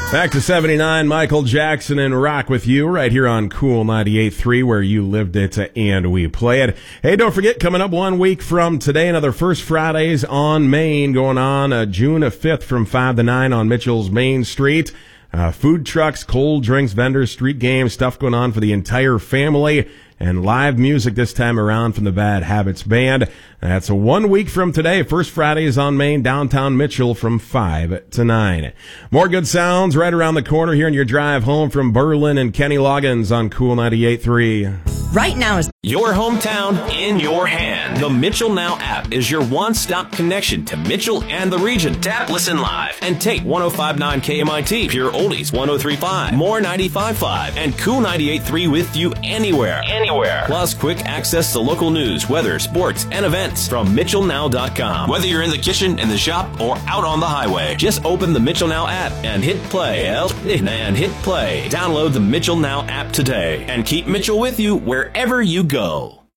Back to 79, Michael Jackson and Rock with you right here on Cool 98.3, where you lived it and we play it. Hey, don't forget, coming up 1 week from today, another First Fridays on Main going on June 5th from 5 to 9 on Mitchell's Main Street. Food trucks, cold drinks, vendors, street games, stuff going on for the entire family, and live music this time around from the Bad Habits Band. That's 1 week from today. First Fridays on Main, downtown Mitchell from 5 to 9. More good sounds right around the corner here in your drive home from Berlin and Kenny Loggins on Cool 98.3. Right now is your hometown in your hand. The Mitchell Now app is your one-stop connection to Mitchell and the region. Tap, listen live, and take 105.9 KMIT, Pure Oldies 103.5, More 95.5, and Cool 98.3 with you anywhere. Plus, quick access to local news, weather, sports, and events from MitchellNow.com. Whether you're in the kitchen, in the shop, or out on the highway, just open the Mitchell Now app and hit play. Download the Mitchell Now app today and keep Mitchell with you wherever you go.